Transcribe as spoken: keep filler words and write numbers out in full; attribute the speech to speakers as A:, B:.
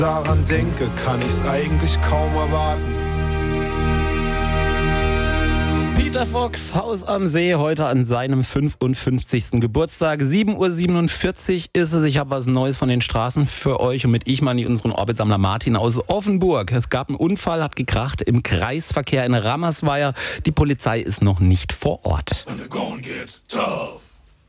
A: daran denke, kann ich's eigentlich kaum erwarten.
B: Peter Fox, Haus am See, heute an seinem fünfundfünfzigsten Geburtstag. sieben Uhr siebenundvierzig ist es. Ich habe was Neues von den Straßen für euch und mit ich meine unseren Orbitsammler Martin aus Offenburg. Es gab einen Unfall, hat gekracht im Kreisverkehr in Rammersweier. Die Polizei ist noch nicht vor Ort.
C: And the going gets tough.